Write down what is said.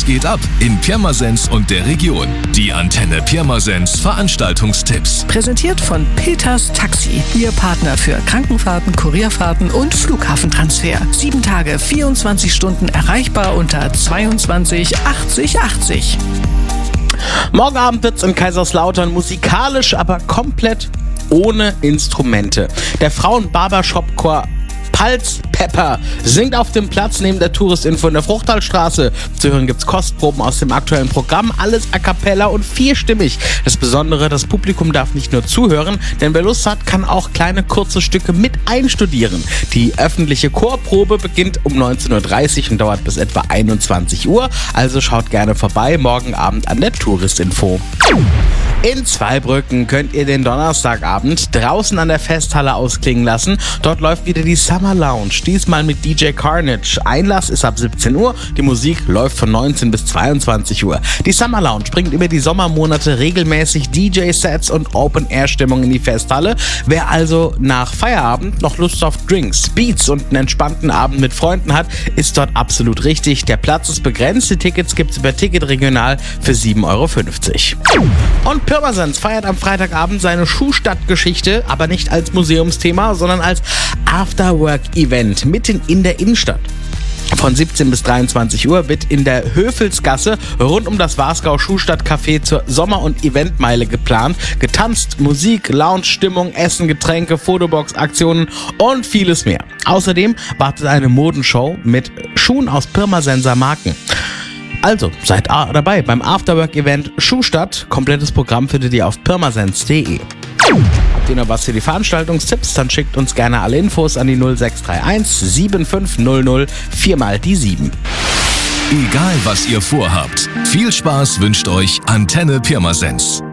Was geht ab in Pirmasens und der Region? Die Antenne Pirmasens Veranstaltungstipps. Präsentiert von Peters Taxi. Ihr Partner für Krankenfahrten, Kurierfahrten und Flughafentransfer. 7 Tage, 24 Stunden erreichbar unter 22 80 80. Morgen Abend wird's in Kaiserslautern musikalisch, aber komplett ohne Instrumente. Der Frauen-Barbershop-Chor Pulse Pepper singt auf dem Platz neben der Touristinfo in der Fruchtalstraße. Zu hören gibt's Kostproben aus dem aktuellen Programm, alles a cappella und vierstimmig. Das Besondere, das Publikum darf nicht nur zuhören, denn wer Lust hat, kann auch kleine kurze Stücke mit einstudieren. Die öffentliche Chorprobe beginnt um 19.30 Uhr und dauert bis etwa 21 Uhr, also schaut gerne vorbei morgen Abend an der Touristinfo. In Zweibrücken könnt ihr den Donnerstagabend draußen an der Festhalle ausklingen lassen. Dort läuft wieder die Summer Lounge, diesmal mit DJ Carnage. Einlass ist ab 17 Uhr, die Musik läuft von 19 bis 22 Uhr. Die Summer Lounge bringt über die Sommermonate regelmäßig DJ-Sets und Open-Air-Stimmung in die Festhalle. Wer also nach Feierabend noch Lust auf Drinks, Beats und einen entspannten Abend mit Freunden hat, ist dort absolut richtig. Der Platz ist begrenzt, die Tickets gibt's über Ticket Regional für 7,50 Euro. Und Pirmasens feiert am Freitagabend seine Schuhstadtgeschichte, aber nicht als Museumsthema, sondern als Afterwork-Event mitten in der Innenstadt. Von 17 bis 23 Uhr wird in der Höfelsgasse rund um das Wasgau Schuhstadt-Café zur Sommer- und Eventmeile geplant. Getanzt, Musik, Lounge-Stimmung, Essen, Getränke, Fotobox-Aktionen und vieles mehr. Außerdem wartet eine Modenshow mit Schuhen aus Pirmasenser Marken. Also, seid dabei beim Afterwork-Event Schuhstadt. Komplettes Programm findet ihr auf pirmasens.de. Habt ihr noch was für die Veranstaltungstipps? Dann schickt uns gerne alle Infos an die 0631 7500 4x7. Egal was ihr vorhabt, viel Spaß wünscht euch Antenne Pirmasens.